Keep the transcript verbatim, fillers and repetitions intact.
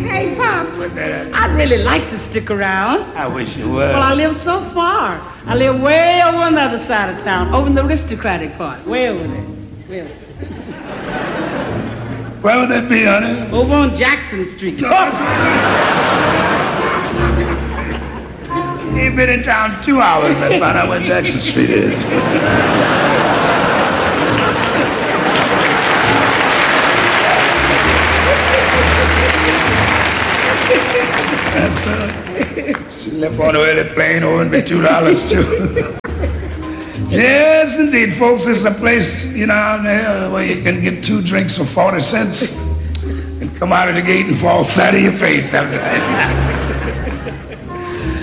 Hey, Pops, What that? I'd really like to stick around. I wish you would. Well, I live so far. I live way over on the other side of town, over in the aristocratic part. Way over there. Way over there. Where would that be, honey? Over on Jackson Street. You ain't been in town two hours and I found out where Jackson Street is. That's uh, she left on the early plane over and be two dollars too. Yes, indeed, folks. It's a place, you know, out there where you can get two drinks for forty cents and come out of the gate and fall flat in your face after that.